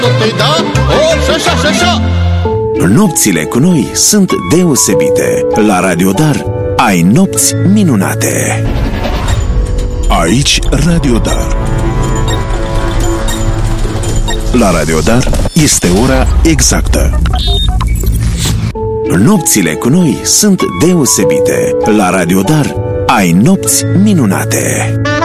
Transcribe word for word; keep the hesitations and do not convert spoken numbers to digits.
Da? O, și așa, și așa. Nopțile cu noi sunt deosebite. La Radio Dar ai nopți minunate. Aici Radio Dar. La Radio Dar este ora exactă. Nopțile cu noi sunt deosebite. La Radio Dar ai nopți minunate.